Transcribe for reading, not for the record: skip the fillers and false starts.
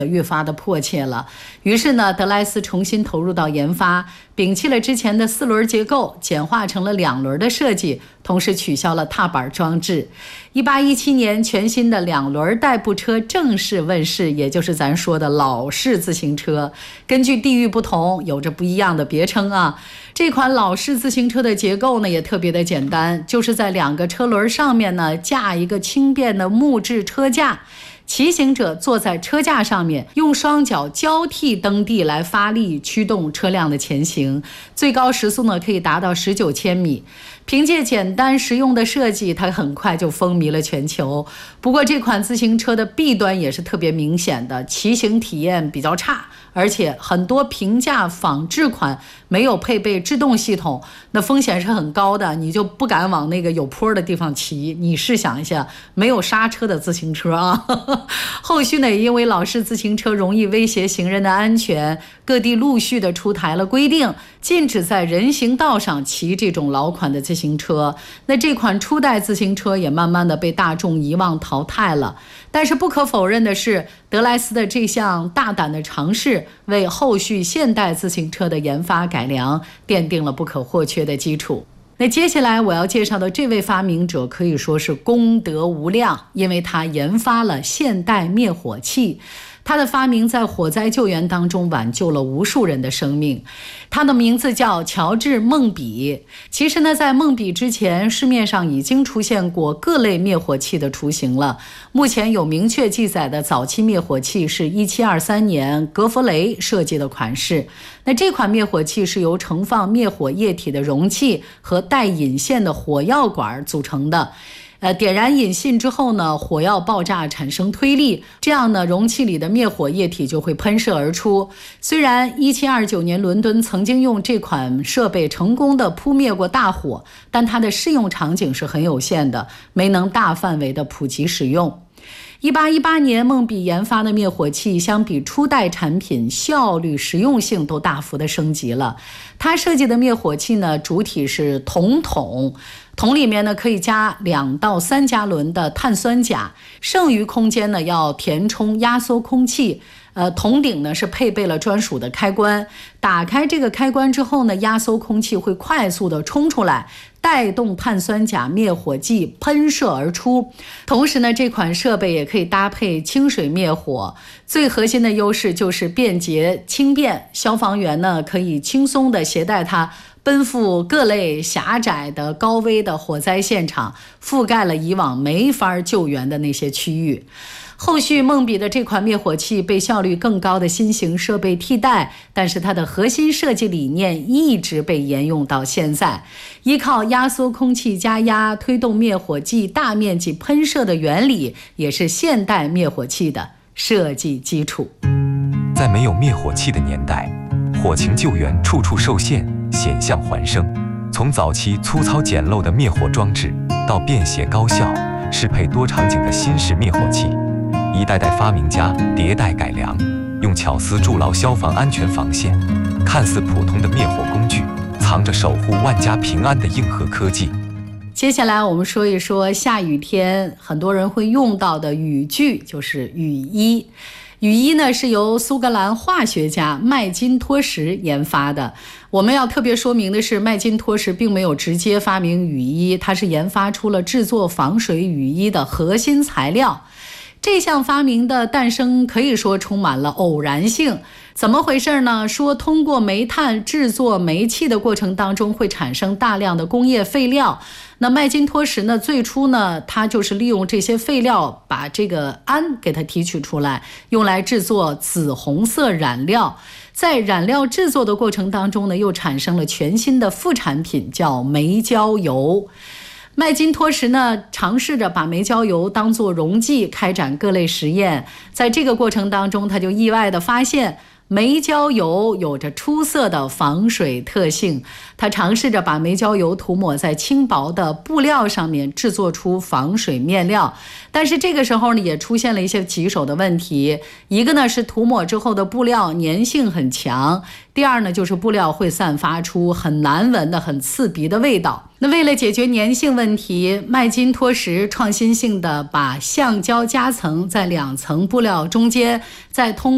越发的迫切了。于是呢，德莱斯重新投入到研发，摒弃了之前的4轮结构，简化成了2轮的设计，同时取消了踏板装置。1817年，全新的2轮代步车正式问世，也就是咱说的老式自行车。根据地域不同，有着不一样的别称啊。这款老式自行车的结构呢，也特别的简单，就是在2个车轮上面呢架一个轻便的木质车架。骑行者坐在车架上面，用双脚交替蹬地来发力驱动车辆的前行，最高时速呢可以达到19千米。凭借简单实用的设计，它很快就风靡了全球。不过这款自行车的弊端也是特别明显的，骑行体验比较差，而且很多平价仿制款没有配备制动系统，那风险是很高的，你就不敢往那个有坡的地方骑。你试想一下，没有刹车的自行车啊。后续呢，也因为老式自行车容易威胁行人的安全，各地陆续的出台了规定，禁止在人行道上骑这种老款的自行车。那这款初代自行车也慢慢的被大众遗忘淘汰了。但是不可否认的是，德莱斯的这项大胆的尝试，为后续现代自行车的研发改良奠定了不可或缺的基础。那接下来我要介绍的这位发明者可以说是功德无量，因为他研发了现代灭火器。他的发明在火灾救援当中挽救了无数人的生命。他的名字叫乔治·孟比。其实呢，在孟比之前，市面上已经出现过各类灭火器的雏形了。目前有明确记载的早期灭火器是1723年格弗雷设计的款式。那这款灭火器是由盛放灭火液体的容器和带引线的火药管组成的。点燃引信之后呢，火药爆炸产生推力，这样呢，容器里的灭火液体就会喷射而出。虽然1729年伦敦曾经用这款设备成功的扑灭过大火，但它的适用场景是很有限的，没能大范围的普及使用。1818年，孟比研发的灭火器相比初代产品效率、实用性都大幅的升级了。他设计的灭火器呢，主体是铜桶，桶里面呢可以加2到3加仑的碳酸钾，剩余空间呢要填充压缩空气。桶顶呢是配备了专属的开关，打开这个开关之后呢，压缩空气会快速的冲出来，带动碳酸钾灭火剂喷射而出。同时呢，这款设备也可以搭配清水灭火。最核心的优势就是便捷轻便，消防员呢可以轻松的携带它奔赴各类狭窄的高危的火灾现场，覆盖了以往没法救援的那些区域。后续孟比的这款灭火器被效率更高的新型设备替代，但是它的核心设计理念一直被沿用到现在。依靠压缩空气加压推动灭火剂大面积喷射的原理，也是现代灭火器的设计基础。 在没有灭火器的年代，火情救援处处受限，险象环生。从早期粗糙简陋的灭火装置，到便携高效、适配多场景的新式灭火器，一代代发明家迭代改良，用巧思筑牢消防安全防线。看似普通的灭火工具，藏着守护万家平安的硬核科技。 接下来我们说一说下雨天很多人会用到的雨具，就是雨衣。雨衣呢是由苏格兰化学家麦金托什研发的。我们要特别说明的是，麦金托什并没有直接发明雨衣，他是研发出了制作防水雨衣的核心材料。这项发明的诞生可以说充满了偶然性。怎么回事呢？说通过煤炭制作煤气的过程当中会产生大量的工业废料。那麦金托什呢，最初呢，他就是利用这些废料把这个氨给它提取出来，用来制作紫红色染料。在染料制作的过程当中呢，又产生了全新的副产品，叫煤焦油。麦金托什呢，尝试着把煤焦油当作溶剂开展各类实验。在这个过程当中，他就意外地发现煤焦油有着出色的防水特性。他尝试着把煤焦油涂抹在轻薄的布料上面，制作出防水面料。但是这个时候呢，也出现了一些棘手的问题。一个呢是涂抹之后的布料粘性很强，第二呢就是布料会散发出很难闻的、很刺鼻的味道。那为了解决粘性问题，麦金托什创新性的把橡胶夹层在2层布料中间，再通